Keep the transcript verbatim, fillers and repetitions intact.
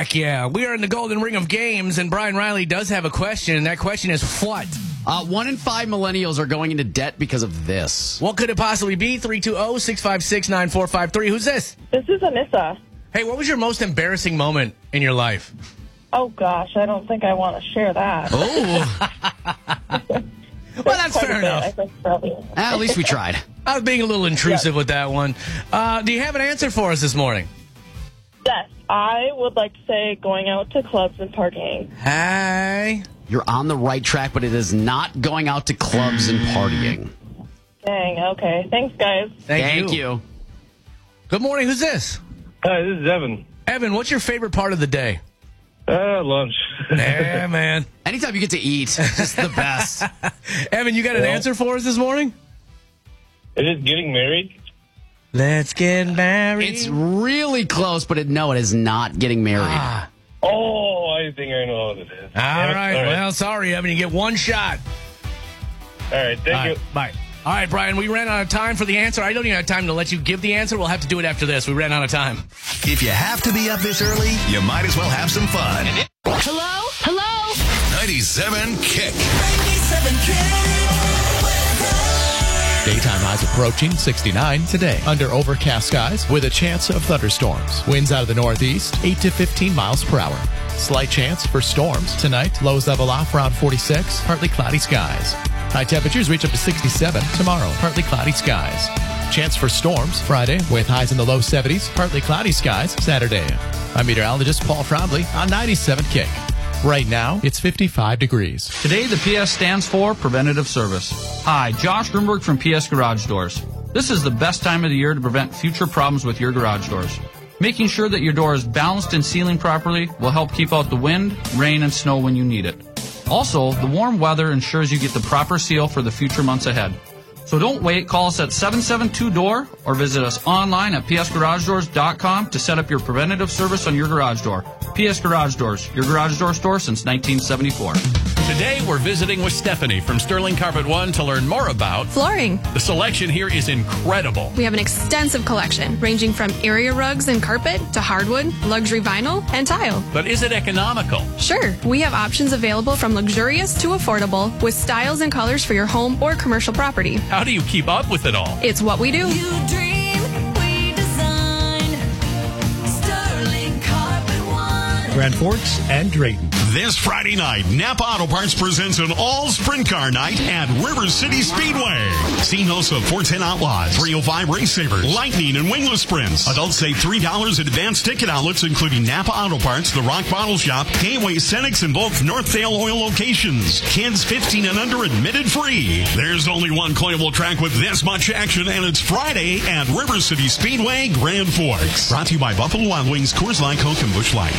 Heck yeah. We are in the golden ring of games, and Brian Riley does have a question, and that question is what? Uh, one in five millennials are going into debt because of this. What could it possibly be? three two zero, six five six, nine four five three. Who's this? This is Anissa. Hey, what was your most embarrassing moment in your life? Oh, gosh, I don't think I want to share that. Oh. Well, that's fair enough. I think probably. At least we tried. I was being a little intrusive Yes. with that one. Uh, do you have an answer for us this morning? Yes, I would like to say going out to clubs and partying. Hi. You're on the right track, but it is not going out to clubs and partying. Dang, okay. Thanks, guys. Thank, Thank you. you. Good morning. Who's this? Hi, this is Evan. Evan, what's your favorite part of the day? Uh, lunch. Yeah, man. Anytime you get to eat, just the best. Evan, you got an Well- answer for us this morning? Is it getting married? Let's get married. It's really close, but it, no, it is not getting married. Ah. Oh, I think I know what it is. All Damn it. right. All right. Well, sorry, Evan. You get one shot. All right, thank All you. right, bye. All right, Brian, we ran out of time for the answer. I don't even have time to let you give the answer. We'll have to do it after this. We ran out of time. If you have to be up this early, you might as well have some fun. Hello? Hello? ninety-seven Kick. ninety-seven Daytime highs approaching sixty-nine today under overcast skies with a chance of thunderstorms. Winds out of the northeast, eight to fifteen miles per hour. Slight chance for storms tonight. Lows level off around forty-six, partly cloudy skies. High temperatures reach up to sixty-seven tomorrow, partly cloudy skies. Chance for storms Friday with highs in the low seventies, partly cloudy skies Saturday. I'm meteorologist Paul Frombley on ninety-seven Kick. Right now, it's fifty-five degrees. Today, the P S stands for Preventative Service. Hi, Josh Grunberg from P S Garage Doors. This is the best time of the year to prevent future problems with your garage doors. Making sure that your door is balanced and sealing properly will help keep out the wind, rain, and snow when you need it. Also, the warm weather ensures you get the proper seal for the future months ahead. So don't wait. Call us at seven seven two D O O R or visit us online at p s garage doors dot com to set up your preventative service on your garage door. P S Garage Doors, your garage door store since nineteen seventy-four. Today, we're visiting with Stephanie from Sterling Carpet One to learn more about flooring. The selection here is incredible. We have an extensive collection ranging from area rugs and carpet to hardwood, luxury vinyl, and tile. But is it economical? Sure, we have options available from luxurious to affordable with styles and colors for your home or commercial property. How do you keep up with it all? It's what we do. You dream, we design. Sterling Carpet One. Grand Forks and Drayton. This Friday night, Napa Auto Parts presents an all-sprint car night at River City Speedway. See hosts of four ten Outlaws, three oh five Race Savers, Lightning, and Wingless Sprints. Adults save three dollars at advanced ticket outlets, including Napa Auto Parts, The Rock Bottle Shop, Gateway Cenex, and both Northdale Oil locations. Kids fifteen and under admitted free. There's only one playable track with this much action, and it's Friday at River City Speedway, Grand Forks. Brought to you by Buffalo Wild Wings, Coors Light, Coke, and Busch Light.